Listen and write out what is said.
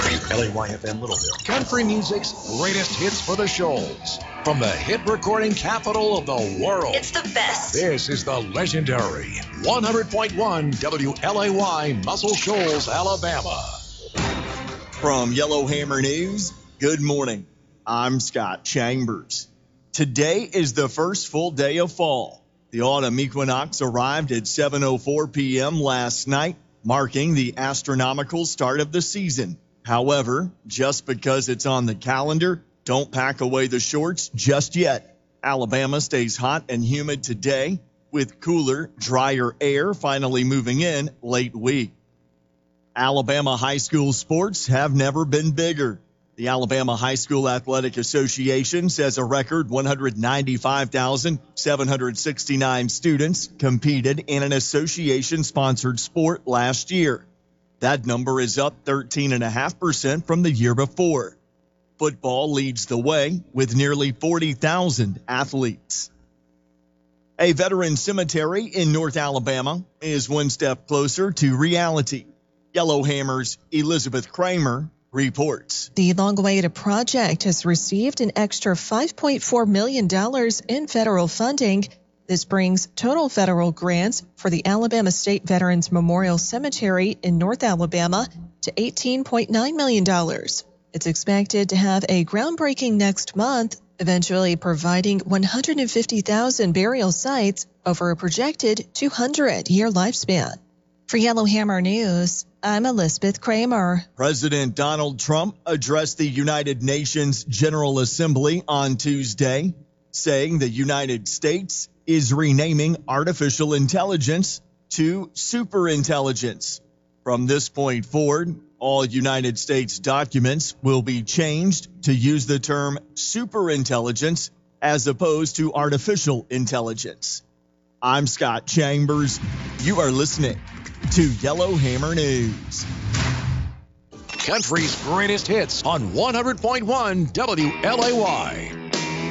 WLAY-FM Littleville. Country music's greatest hits for the Shoals. From the hit recording capital of the world. It's the best. This is the legendary 100.1 WLAY Muscle Shoals, Alabama. From Yellowhammer News, good morning. I'm Scott Chambers. Today is the first full day of fall. The autumn equinox arrived at 7:04 p.m. last night, marking the astronomical start of the season. However, just because it's on the calendar, don't pack away the shorts just yet. Alabama stays hot and humid today, with cooler, drier air finally moving in late week. Alabama high school sports have never been bigger. The Alabama High School Athletic Association says a record 195,769 students competed in an association-sponsored sport last year. That number is up 13.5% from the year before. Football leads the way with nearly 40,000 athletes. A veteran cemetery in North Alabama is one step closer to reality. Yellowhammer's Elizabeth Kramer reports. The long-awaited project has received an extra $5.4 million in federal funding. This brings total federal grants for the Alabama State Veterans Memorial Cemetery in North Alabama to $18.9 million. It's expected to have a groundbreaking next month, eventually providing 150,000 burial sites over a projected 200-year lifespan. For Yellowhammer News, I'm Elizabeth Kramer. President Donald Trump addressed the United Nations General Assembly on Tuesday, saying the United States is renaming artificial intelligence to superintelligence. From this point forward, all United States documents will be changed to use the term superintelligence as opposed to artificial intelligence. I'm Scott Chambers. You are listening to Yellowhammer News. Country's greatest hits on 100.1 WLAY.